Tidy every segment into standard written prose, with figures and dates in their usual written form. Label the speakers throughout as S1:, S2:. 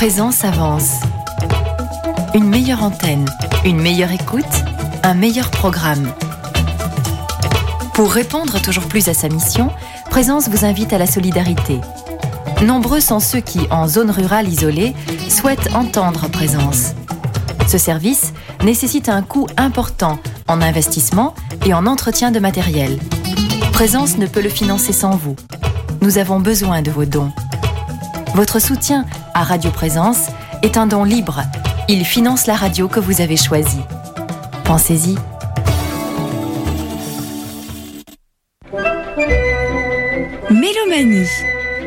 S1: Présence avance. Une meilleure antenne, une meilleure écoute, un meilleur programme. Pour répondre toujours plus à sa mission, Présence vous invite à la solidarité. Nombreux sont ceux qui, en zone rurale isolée, souhaitent entendre Présence. Ce service nécessite un coût important en investissement et en entretien de matériel. Présence ne peut le financer sans vous. Nous avons besoin de vos dons. Votre soutien à Radio Présence est un don libre. Il finance la radio que vous avez choisie. Pensez-y.
S2: Mélomanie.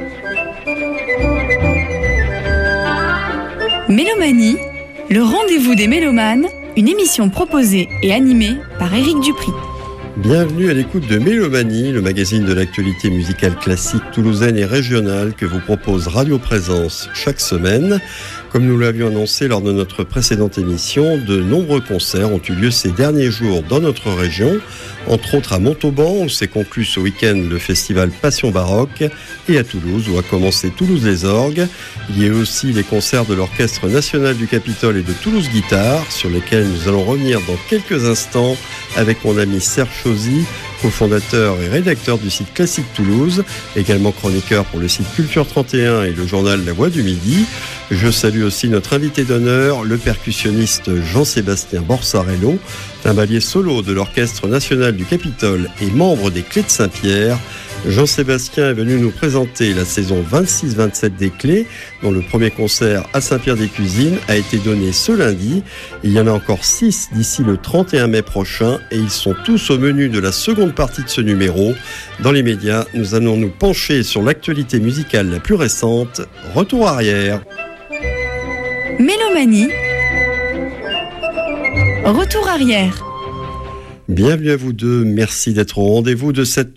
S2: Mélomanie, le rendez-vous des mélomanes, une émission proposée et animée par Éric Dupri.
S3: Bienvenue à l'écoute de Mélomanie, le magazine de l'actualité musicale classique toulousaine et régionale que vous propose Radio Présence chaque semaine. Comme nous l'avions annoncé lors de notre précédente émission, de nombreux concerts ont eu lieu ces derniers jours dans notre région, entre autres à Montauban où s'est conclu ce week-end le festival Passion Baroque, et à Toulouse où a commencé Toulouse les Orgues. Il y a eu aussi les concerts de l'Orchestre National du Capitole et de Toulouse Guitare, sur lesquels nous allons revenir dans quelques instants avec mon ami Serge Chauzy, cofondateur et rédacteur du site Classique Toulouse, également chroniqueur pour le site Culture 31 et le journal La Voix du Midi. Je salue aussi notre invité d'honneur, le percussionniste Jean-Sébastien Borsarello, timbalier solo de l'Orchestre National du Capitole et membre des Clés de Saint-Pierre. Jean-Sébastien est venu nous présenter la saison 26-27 des Clés, dont le premier concert à Saint-Pierre-des-Cuisines a été donné ce lundi. Il y en a encore 6 d'ici le 31 mai prochain et ils sont tous au menu de la seconde partie de ce numéro. Dans les médias, nous allons nous pencher sur l'actualité musicale la plus récente. Retour arrière.
S2: Mélomanie. Retour arrière.
S3: Bienvenue à vous deux, merci d'être au rendez-vous de cette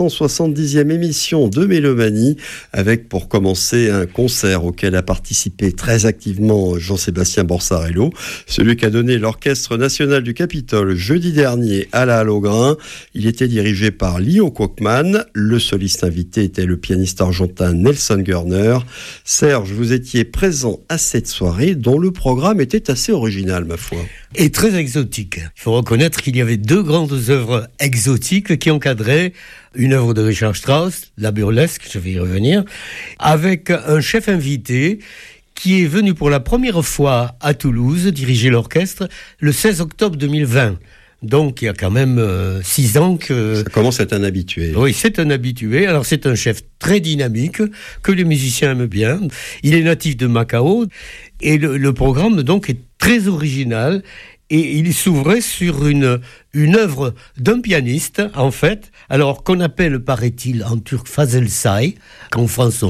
S3: 370e émission de Mélomanie, avec pour commencer un concert auquel a participé très activement Jean-Sébastien Borsarello, celui qu'a donné l'Orchestre National du Capitole jeudi dernier à la Halle au Grain. Il était dirigé par Leo Kochman, le soliste invité était le pianiste argentin Nelson Görner. Serge, vous étiez présent à cette soirée dont le programme était assez original, ma foi.
S4: Et très exotique. Il faut reconnaître qu'il y avait 2 grandes œuvres exotiques qui encadraient une œuvre de Richard Strauss, la burlesque, je vais y revenir, avec un chef invité qui est venu pour la première fois à Toulouse diriger l'orchestre le 16 octobre 2020. Donc il y a quand même 6 ans que...
S3: Ça commence à être un habitué.
S4: Oui, c'est un habitué. Alors c'est un chef très dynamique, que les musiciens aiment bien. Il est natif de Macao. Et le programme donc est très original. Et il s'ouvrait sur une œuvre d'un pianiste, en fait, alors qu'on appelle, paraît-il, en turc Fazıl Say, qu'en France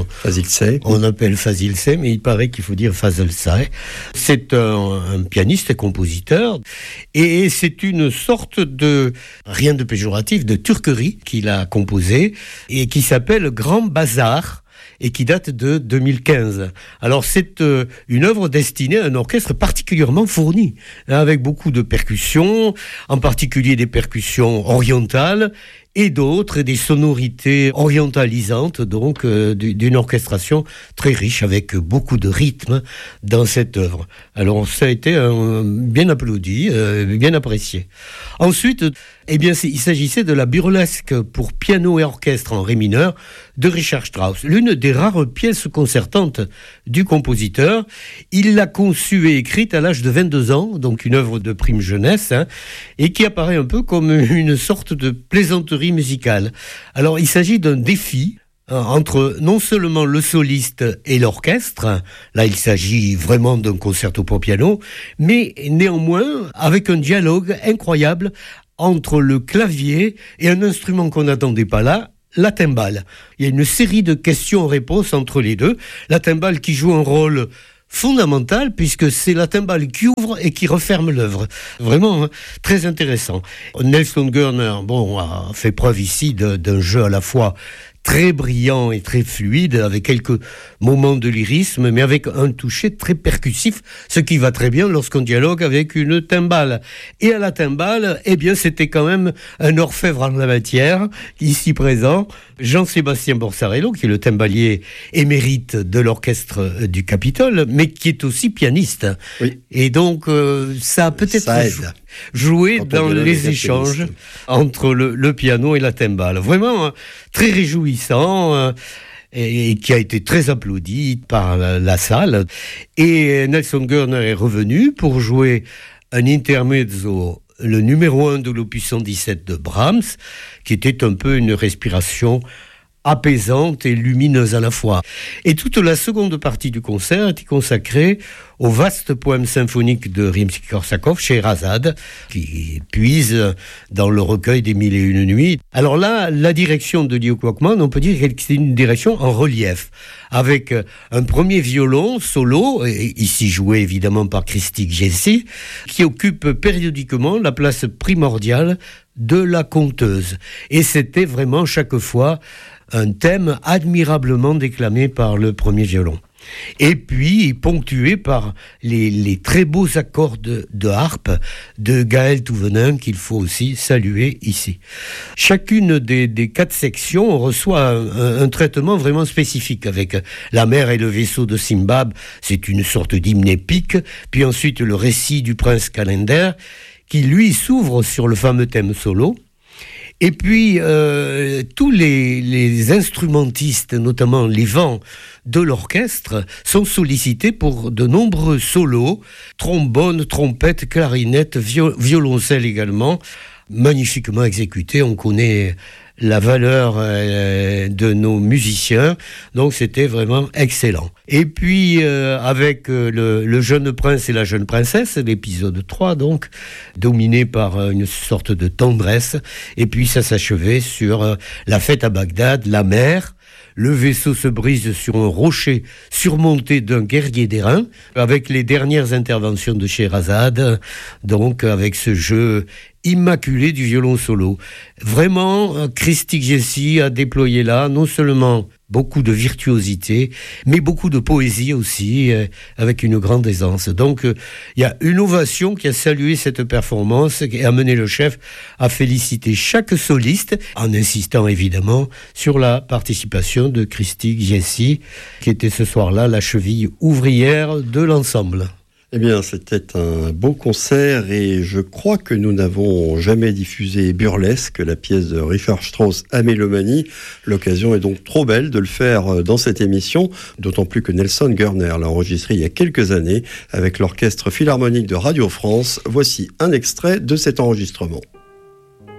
S4: on appelle Fazıl Say, mais il paraît qu'il faut dire Fazıl Say. C'est un pianiste et compositeur, et c'est une sorte de, rien de péjoratif, de turquerie qu'il a composé, et qui s'appelle Grand Bazar, et qui date de 2015. Alors c'est une œuvre destinée à un orchestre particulièrement fourni, avec beaucoup de percussions, en particulier des percussions orientales, et d'autres, des sonorités orientalisantes, donc d'une orchestration très riche, avec beaucoup de rythme dans cette œuvre. Alors ça a été bien applaudi, bien apprécié. Ensuite, il s'agissait de la burlesque pour piano et orchestre en ré mineur de Richard Strauss, l'une des rares pièces concertantes du compositeur. Il l'a conçue et écrite à l'âge de 22 ans, donc une œuvre de prime jeunesse, et qui apparaît un peu comme une sorte de plaisanterie musicale. Alors, il s'agit d'un défi entre non seulement le soliste et l'orchestre, là il s'agit vraiment d'un concerto pour piano, mais néanmoins avec un dialogue incroyable entre le clavier et un instrument qu'on n'attendait pas là, la timbale. Il y a une série de questions-réponses entre les deux. La timbale qui joue un rôle fondamental puisque c'est la timbale qui ouvre et qui referme l'œuvre. Vraiment très intéressant. Nelson Görner, a fait preuve ici d'un jeu à la fois très brillant et très fluide, avec quelques moments de lyrisme, mais avec un toucher très percussif, ce qui va très bien lorsqu'on dialogue avec une timbale. Et à la timbale, eh bien, c'était quand même un orfèvre en la matière, ici présent, Jean-Sébastien Borsarello, qui est le timbalier émérite de l'orchestre du Capitole, mais qui est aussi pianiste. Oui. Et donc, ça a peut-être joué dans les échanges entre le piano et la timbale. Vraiment très réjouissant et qui a été très applaudi par la salle. Et Nelson Görner est revenu pour jouer un intermezzo, le numéro 1 de l'opus 117 de Brahms, qui était un peu une respiration apaisante et lumineuse à la fois. Et toute la seconde partie du concert était consacrée au vaste poème symphonique de Rimsky-Korsakov, Scheherazade, qui puise dans le recueil des Mille et une nuits. Alors là, la direction de Leo Quackman, on peut dire que c'est une direction en relief, avec un premier violon solo, ici joué évidemment par Christy Jessie, qui occupe périodiquement la place primordiale de la conteuse. Et c'était vraiment chaque fois un thème admirablement déclamé par le premier violon. Et puis, ponctué par les très beaux accords de harpe de Gaël Touvenin, qu'il faut aussi saluer ici. Chacune des 4 sections reçoit un traitement vraiment spécifique, avec la mer et le vaisseau de Simbab, c'est une sorte d'hymne épique, puis ensuite le récit du prince Calender, qui lui s'ouvre sur le fameux thème solo. Et puis, tous les instrumentistes, notamment les vents de l'orchestre, sont sollicités pour de nombreux solos, trombone, trompette, clarinette, violoncelle également, magnifiquement exécutés. On connaît la valeur de nos musiciens, donc c'était vraiment excellent. Et puis avec le jeune prince et la jeune princesse, l'épisode 3 donc, dominé par une sorte de tendresse, et puis ça s'achevait sur la fête à Bagdad, la mer. Le vaisseau se brise sur un rocher surmonté d'un guerrier d'airain, avec les dernières interventions de Scheherazade, donc avec ce jeu immaculé du violon solo. Vraiment, Christy Jessie a déployé là non seulement beaucoup de virtuosité, mais beaucoup de poésie aussi, avec une grande aisance. Donc, il y a une ovation qui a salué cette performance et a amené le chef à féliciter chaque soliste, en insistant évidemment sur la participation de Christy Jessie, qui était ce soir-là la cheville ouvrière de l'ensemble.
S3: Eh bien, c'était un beau concert et je crois que nous n'avons jamais diffusé Burlesque, la pièce de Richard Strauss à Mélomanie. L'occasion est donc trop belle de le faire dans cette émission, d'autant plus que Nelson Görner l'a enregistré il y a quelques années avec l'Orchestre Philharmonique de Radio France. Voici un extrait de cet enregistrement.